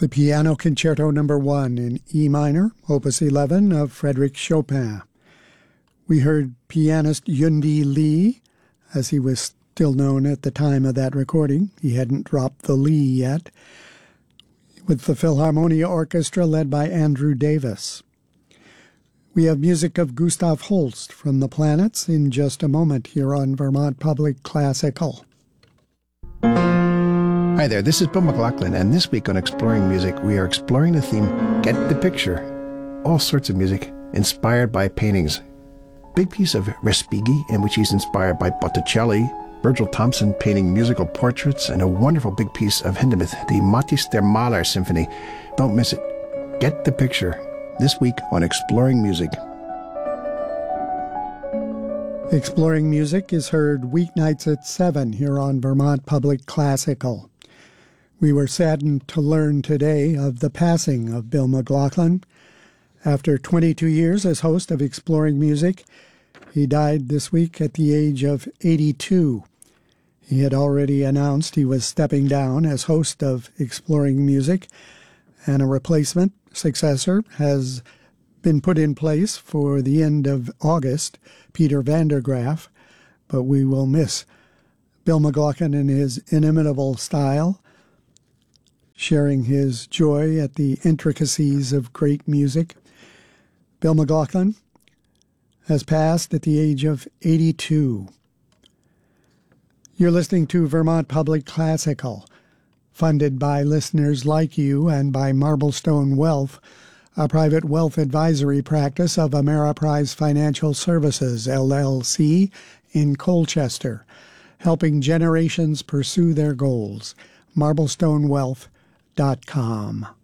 the Piano Concerto No. 1 in E minor, Opus 11 of Frédéric Chopin. We heard pianist Yundi Lee, as he was still known at the time of that recording. He hadn't dropped the Lee yet, with the Philharmonia Orchestra led by Andrew Davis. We have music of Gustav Holst from The Planets in just a moment here on Vermont Public Classical. Hi there, this is Bill McLaughlin, and this week on Exploring Music, we are exploring the theme, Get the Picture. All sorts of music inspired by paintings. Big piece of Respighi, in which he's inspired by Botticelli, Virgil Thomson painting musical portraits, and a wonderful big piece of Hindemith, the Matthäus der Maler Symphony. Don't miss it. Get the Picture. This week on Exploring Music. Exploring Music is heard weeknights at 7 here on Vermont Public Classical. We were saddened to learn today of the passing of Bill McLaughlin. After 22 years as host of Exploring Music, he died this week at the age of 82. He had already announced he was stepping down as host of Exploring Music, and a replacement successor has been put in place for the end of August, Peter Vandergraaf, but we will miss Bill McLaughlin in his inimitable style, sharing his joy at the intricacies of great music. Bill McLaughlin has passed at the age of 82. You're listening to Vermont Public Classical, funded by listeners like you and by Marblestone Wealth, a private wealth advisory practice of Ameriprise Financial Services, LLC, in Colchester, helping generations pursue their goals. MarblestoneWealth.com.